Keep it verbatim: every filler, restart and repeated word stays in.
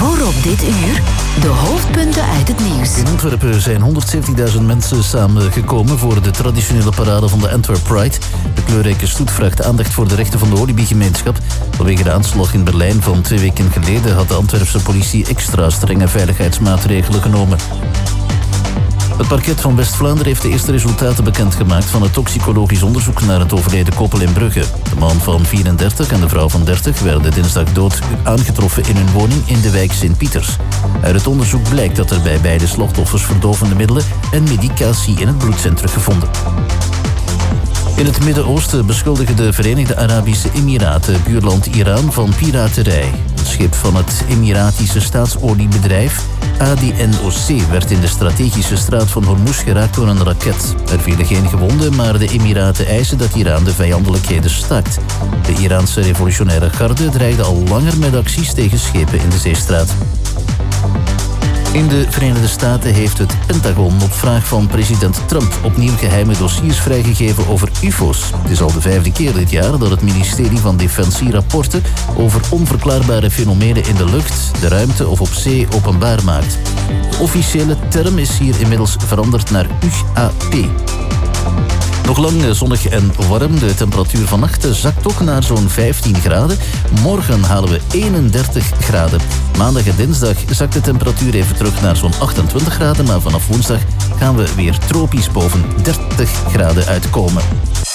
Hoor op dit uur de hoofdpunten uit het nieuws. In Antwerpen zijn honderdzeventigduizend mensen samengekomen voor de traditionele parade van de Antwerp Pride. De kleurrijke stoet vraagt aandacht voor de rechten van de Walibi-gemeenschap. Vanwege de aanslag in Berlijn van twee weken geleden had de Antwerpse politie extra strenge veiligheidsmaatregelen genomen. Het parket van West-Vlaanderen heeft de eerste resultaten bekendgemaakt van het toxicologisch onderzoek naar het overleden koppel in Brugge. De man van vierendertig en de vrouw van dertig werden dinsdag dood aangetroffen in hun woning in de wijk Sint-Pieters. Uit het onderzoek blijkt dat er bij beide slachtoffers verdovende middelen en medicatie in het bloed zijn teruggevonden. In het Midden-Oosten beschuldigen de Verenigde Arabische Emiraten buurland Iran van piraterij. Het schip van het Emiratische staatsoliebedrijf A D N O C werd in de strategische straat van Hormuz geraakt door een raket. Er vielen geen gewonden, maar de Emiraten eisen dat Iran de vijandelijkheden stakt. De Iraanse revolutionaire garde dreigde al langer met acties tegen schepen in de zeestraat. In de Verenigde Staten heeft het Pentagon op vraag van president Trump opnieuw geheime dossiers vrijgegeven over U F O's. Het is al de vijfde keer dit jaar dat het ministerie van Defensie rapporten over onverklaarbare fenomenen in de lucht, de ruimte of op zee openbaar maakt. De officiële term is hier inmiddels veranderd naar U A P. Nog lang zonnig en warm. De temperatuur vannacht zakt ook naar zo'n vijftien graden. Morgen halen we eenendertig graden. Maandag en dinsdag zakt de temperatuur even terug naar zo'n achtentwintig graden. Maar vanaf woensdag gaan we weer tropisch boven dertig graden uitkomen.